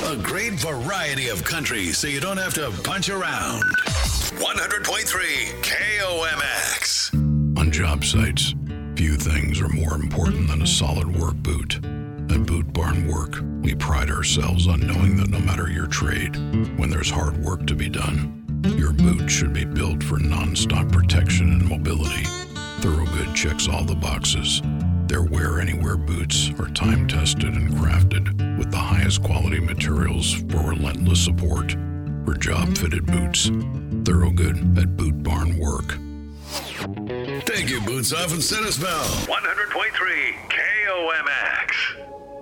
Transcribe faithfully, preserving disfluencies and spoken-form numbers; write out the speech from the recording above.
A great variety of country so you don't have to punch around. one hundred point three K O M X. On job sites, few things are more important than a solid work boot. At Boot Barn Work, we pride ourselves on knowing that no matter your trade, when there's hard work to be done, your boot should be built for non-stop protection and mobility. Thorogood checks all the boxes. Their Wear Anywhere boots are time-tested and crafted with the highest quality materials for relentless support. For job-fitted boots, Thorogood at Boot Barn Work. Take your boots off and set a spell. one hundred point three K O M X.